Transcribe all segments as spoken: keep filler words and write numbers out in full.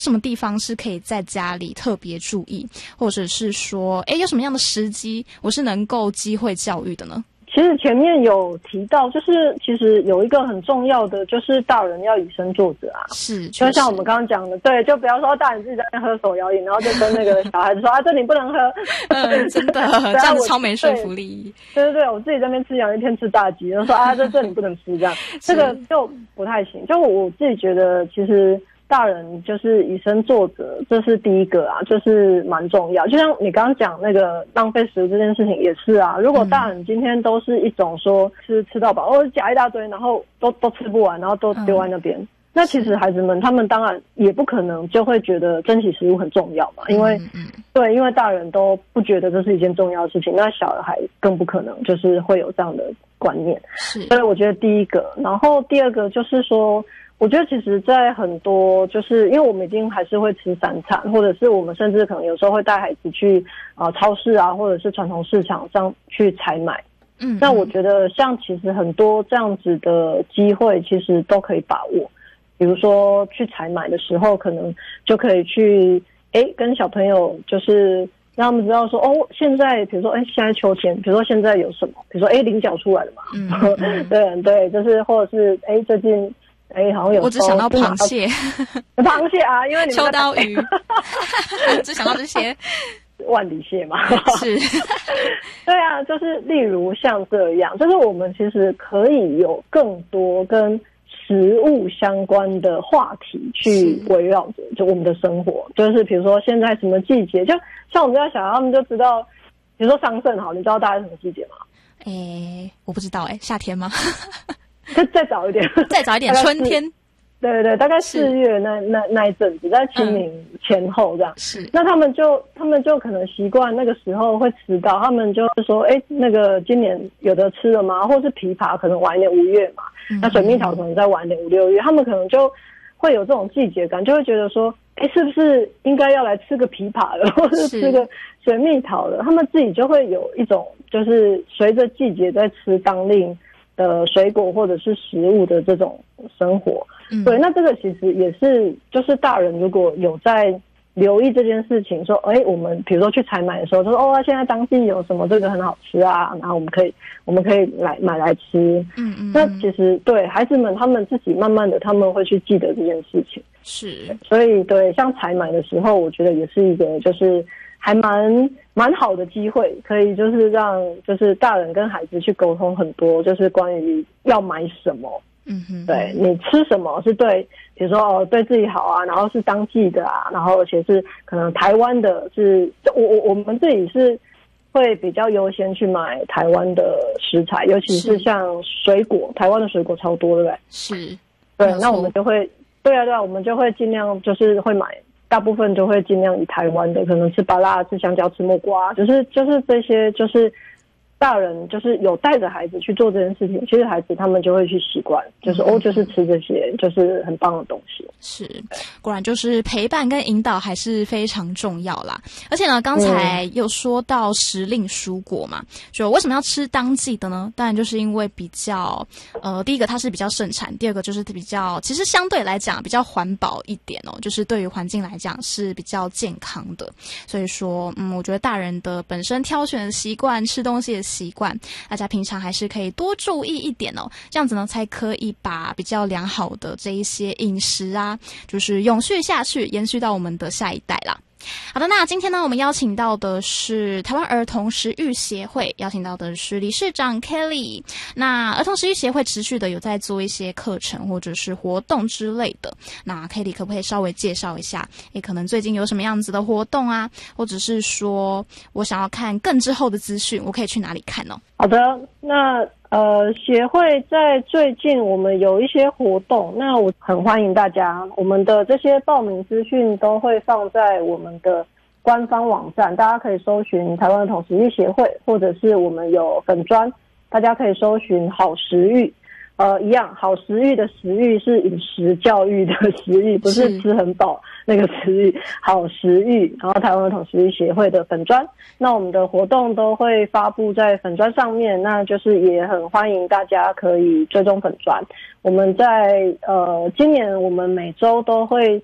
什么地方是可以在家里特别注意，或者是说诶有什么样的时机我是能够机会教育的呢？ 其实前面有提到，就是其实有一个很重要的，就是大人要以身作则啊。 是， 就像我们刚刚讲的，对，就不要说大人自己在那喝手摇饮，然后就跟那个小孩子说啊，这你不能喝。 嗯，真的，这样子超没说服力。 对对对，我自己在那边吃洋芋片吃大鸡，然后说啊，这这你不能吃，这样这个就不太行。就我自己觉得，其实大人就是以身作则，这是第一个啊，就是蛮重要。就像你刚刚讲那个浪费食物这件事情也是啊，如果大人今天都是一种说吃吃到饱，或者夹一大堆，然后都都吃不完，然后都丢在那边。嗯，那其实孩子们他们当然也不可能就会觉得珍惜食物很重要嘛，因为嗯嗯对，因为大人都不觉得这是一件重要的事情，那小孩更不可能就是会有这样的观念。 是， 所以我觉得第一个，然后第二个就是说，我觉得其实在很多就是因为我们已经还是会吃三餐，或者是我们甚至可能有时候会带孩子去啊、呃、超市啊，或者是传统市场上去采买。嗯，那我觉得像其实很多这样子的机会其实都可以把握。比如说去采买的时候，可能就可以去诶跟小朋友就是让他们知道说哦，现在比如说诶现在秋天，比如说现在有什么，比如说诶菱角出来了嘛，嗯嗯对对，就是或者是诶最近诶好像有， 我只想到螃蟹， 螃蟹啊，因为你们秋刀鱼，只想到这些。 万里蟹嘛， 是， 对啊，就是例如像这样，就是我们其实可以有更多跟食物相关的话题去围绕着就我们的生活，就是比如说现在什么季节，就像我们家小孩他们就知道，比如说桑葚好，你知道大概什么季节吗？ 诶，我不知道诶，夏天吗？ 再再早一点， 再早一点，春天。 对对对，大概四月那那那一阵子，在清明前后这样。 是， 那他们就他们就可能习惯那个时候会迟到，他们就是说，哎，那个今年有的吃了吗？或是枇杷可能晚一点，五月嘛。嗯、那水蜜桃可能再晚一点，五六月，他们可能就会有这种季节感，就会觉得说，哎，是不是应该要来吃个枇杷了，或是吃个水蜜桃了？他们自己就会有一种就是随着季节在吃当令的水果或者是食物的这种生活。嗯、对，那这个其实也是，就是大人如果有在留意这件事情，说，哎，我们比如说去采买的时候，就说，哦，现在当季有什么这个很好吃啊，然后我们可以，我们可以来买来吃。嗯嗯。那其实对孩子们，他们自己慢慢的，他们会去记得这件事情。 是。 所以对，像采买的时候，我觉得也是一个，就是还蛮蛮好的机会，可以就是让就是大人跟孩子去沟通很多，就是关于要买什么。嗯哼，对，你吃什么是对，比如说哦对自己好啊，然后是当季的啊，然后而且是可能台湾的是，我我我们自己是会比较优先去买台湾的食材，尤其是像水果，台湾的水果超多，对不对？ 是， 对，那我们就会，对啊对啊，我们就会尽量就是会买，大部分就会尽量以台湾的，可能吃芭乐、吃香蕉、吃木瓜，就是就是这些就是。大人就是有带着孩子去做这件事情，其实孩子他们就会去习惯，就是哦，就是吃这些，就是很棒的东西。 是，果然就是陪伴跟引导还是非常重要啦。而且呢，刚才又说到时令蔬果嘛，就为什么要吃当季的呢？当然就是因为比较，呃，第一个它是比较盛产，第二个就是比较，其实相对来讲比较环保一点哦，就是对于环境来讲是比较健康的。所以说，嗯，我觉得大人的本身挑选的习惯，吃东西的习惯，大家平常还是可以多注意一点哦，这样子呢才可以把比较良好的这一些饮食啊，就是永续下去，延续到我们的下一代啦。好的，那今天呢，我们邀请到的是台湾儿童食育协会，邀请到的是理事长 Kelly。那儿童食育协会持续的有在做一些课程或者是活动之类的。那 Kelly 可不可以稍微介绍一下？也可能最近有什么样子的活动啊，或者是说我想要看更之后的资讯，我可以去哪里看呢？ 好的，那呃，协会在最近我们有一些活动，那我很欢迎大家，我们的这些报名资讯都会放在我们的官方网站，大家可以搜寻台湾儿童食育协会，或者是我们有粉专，大家可以搜寻好食育。呃，一样，好食育的食育是饮食教育的食育，不是吃很饱那个食育，好食育。然后台湾儿童食育协会的粉专，那我们的活动都会发布在粉专上面，那就是也很欢迎大家可以追踪粉专。我们在呃今年我们每周都会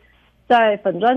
在粉专